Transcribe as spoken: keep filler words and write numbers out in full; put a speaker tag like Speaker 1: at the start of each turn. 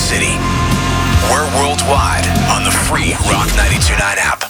Speaker 1: City. We're worldwide on the free Rock ninety-two point nine app.